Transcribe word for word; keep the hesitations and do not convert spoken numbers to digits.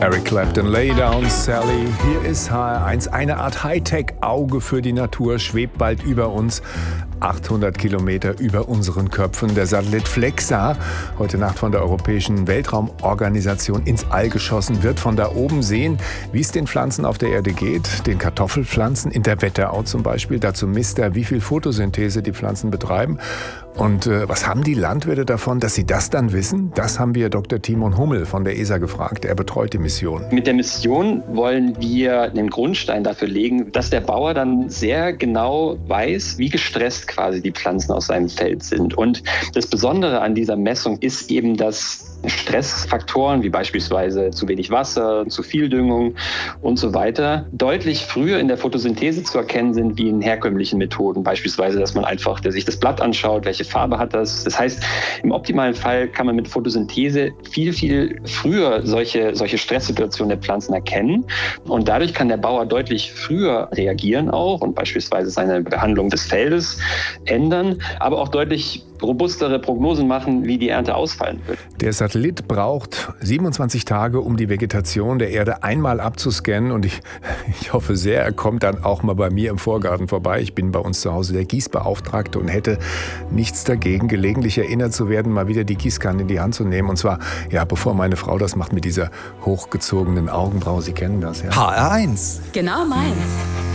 Eric Clapton, Lay Down Sally. Hier ist H R eins. Eine Art Hightech-Auge für die Natur schwebt bald über uns. achthundert Kilometer über unseren Köpfen. Der Satellit FLEXA, heute Nacht von der Europäischen Weltraumorganisation ins All geschossen, wird von da oben sehen, wie es den Pflanzen auf der Erde geht. Den Kartoffelpflanzen in der Wetterau zum Beispiel. Dazu misst er, wie viel Photosynthese die Pflanzen betreiben. Und äh, was haben die Landwirte davon, dass sie das dann wissen? Das haben wir Doktor Timon Hummel von der E S A gefragt. Er betreut die Mission. Mit der Mission wollen wir den Grundstein dafür legen, dass der Bauer dann sehr genau weiß, wie gestresst quasi die Pflanzen aus seinem Feld sind. Und das Besondere an dieser Messung ist eben, dass Stressfaktoren wie beispielsweise zu wenig Wasser, zu viel Düngung und so weiter deutlich früher in der Photosynthese zu erkennen sind wie in herkömmlichen Methoden. Beispielsweise, dass man einfach sich das Blatt anschaut, welche Farbe hat das. Das heißt, im optimalen Fall kann man mit Photosynthese viel, viel früher solche, solche Stresssituationen der Pflanzen erkennen. Und dadurch kann der Bauer deutlich früher reagieren auch und beispielsweise seine Behandlung des Feldes ändern, aber auch deutlich robustere Prognosen machen, wie die Ernte ausfallen wird. Der Satellit braucht siebenundzwanzig Tage, um die Vegetation der Erde einmal abzuscannen. Und ich, ich hoffe sehr, er kommt dann auch mal bei mir im Vorgarten vorbei. Ich bin bei uns zu Hause der Gießbeauftragte und hätte nichts dagegen, gelegentlich erinnert zu werden, mal wieder die Gießkanne in die Hand zu nehmen. Und zwar, ja, bevor meine Frau das macht mit dieser hochgezogenen Augenbraue. Sie kennen das, ja? H R eins. Genau meins.